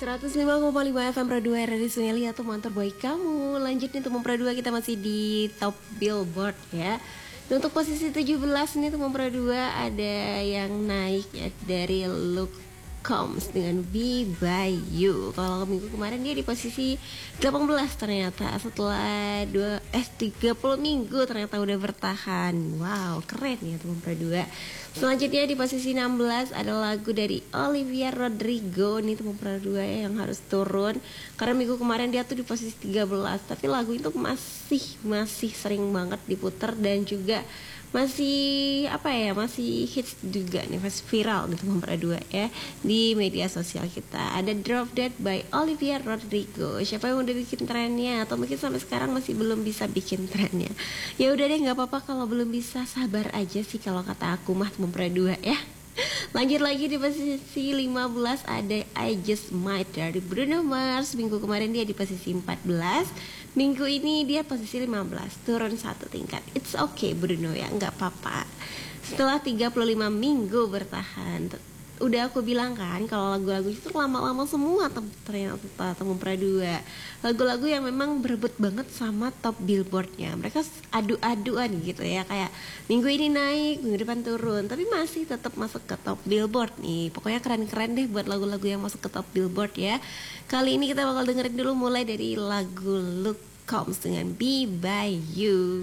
105,5 FM Pro 2 Radio Suneli atau Motor Boy kamu. Lanjut nih Tumom Pro 2, kita masih di top Billboard ya. Dan untuk posisi 17 nih Tumom Pro 2 ada yang naik ya, dari Luke Combs dengan Be By You. Kalau minggu kemarin dia di posisi 18 ternyata, setelah 30 minggu ternyata udah bertahan. Wow, keren ya Tumom Pro 2. Selanjutnya di posisi 16 ada lagu dari Olivia Rodrigo. Nih Tumom Pro 2 yang harus turun karena minggu kemarin dia tuh di posisi 13, tapi lagu itu masih sering banget diputer dan juga masih masih hits juga nih, masih viral di Tumom Pro 2 ya di media sosial kita. Ada Drop Dead by Olivia Rodrigo. Siapa yang udah bikin trennya atau mungkin sampai sekarang masih belum bisa bikin trennya? Ya udah deh, nggak apa-apa kalau belum bisa, sabar aja sih kalau kata aku mah Tumom Pro 2 ya. Lanjut lagi di posisi 15 ada I Just Might dari Bruno Mars. Minggu kemarin dia di posisi 14. Minggu ini dia posisi 15, turun satu tingkat. It's okay Bruno ya, nggak apa-apa. Setelah 35 minggu bertahan. Udah aku bilang kan kalau lagu-lagu itu lama-lama semua ternyata Tumom Pro 2. Lagu-lagu yang memang berebut banget sama top Billboardnya. Mereka adu-aduan gitu ya, kayak minggu ini naik, minggu depan turun, tapi masih tetap masuk ke top Billboard nih. Pokoknya keren-keren deh buat lagu-lagu yang masuk ke top Billboard ya. Kali ini kita bakal dengerin dulu mulai dari lagu Luke Combs dengan Be By You.